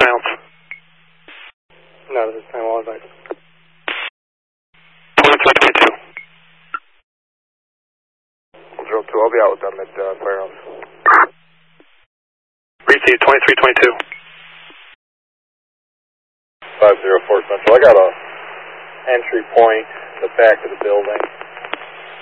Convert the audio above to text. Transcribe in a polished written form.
sounds. Not at this time, all advice. 2322. 02, I'll be out with them at Firehouse. Receive 2322. 504 Central. I got a entry point at the back of the building.